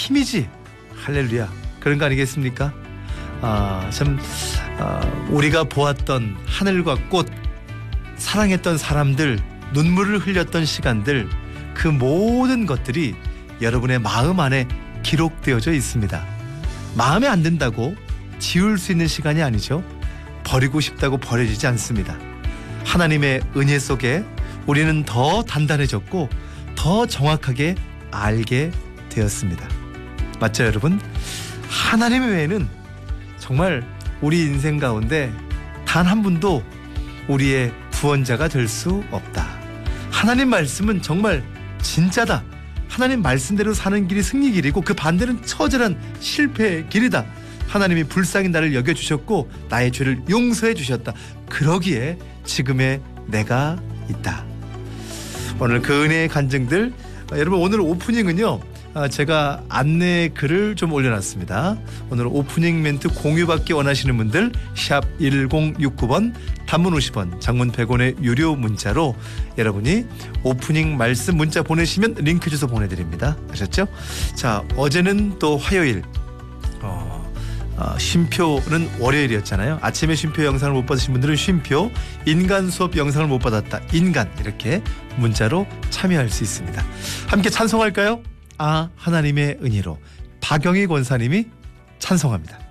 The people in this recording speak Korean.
힘이지. 할렐루야. 그런 거 아니겠습니까? 우리가 보았던 하늘과 꽃, 사랑했던 사람들, 눈물을 흘렸던 시간들, 그 모든 것들이 여러분의 마음 안에 기록되어져 있습니다. 마음에 안 든다고 지울 수 있는 시간이 아니죠. 버리고 싶다고 버려지지 않습니다. 하나님의 은혜 속에 우리는 더 단단해졌고 더 정확하게 알게 되었습니다. 맞죠, 여러분? 하나님 외에는 정말 우리 인생 가운데 단 한 분도 우리의 구원자가 될 수 없다. 하나님 말씀은 정말 진짜다. 하나님 말씀대로 사는 길이 승리 길이고 그 반대는 처절한 실패의 길이다. 하나님이 불쌍히 나를 여겨주셨고 나의 죄를 용서해 주셨다. 그러기에 지금의 내가 있다. 오늘 그 은혜의 간증들, 여러분 오늘 오프닝은요, 제가 안내 글을 좀 올려놨습니다. 오늘 오프닝 멘트 공유받기 원하시는 분들 샵 1069번, 단문 50원, 장문 100원의 유료 문자로 여러분이 오프닝 말씀 문자 보내시면 링크 주소 보내드립니다. 아셨죠? 자, 어제는 또 화요일, 쉼표는 월요일이었잖아요. 아침에 쉼표 영상을 못 받으신 분들은 쉼표, 인간 수업 영상을 못 받았다, 인간, 이렇게 문자로 참여할 수 있습니다. 함께 찬송할까요? 하나님의 은혜로, 박영희 권사님이 찬송합니다.